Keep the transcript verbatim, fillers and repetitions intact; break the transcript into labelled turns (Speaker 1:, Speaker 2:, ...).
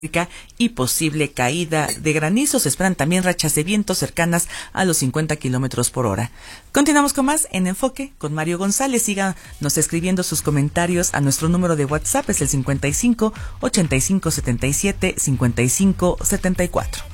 Speaker 1: y posible caída de granizo. Se esperan también rachas de viento cercanas a los cincuenta kilómetros por hora. Continuamos con más en Enfoque con Mario González. Síganos escribiendo sus comentarios a nuestro número de WhatsApp, es el cincuenta y cinco, ochenta y cinco, setenta y siete, cincuenta y cinco, setenta y cuatro.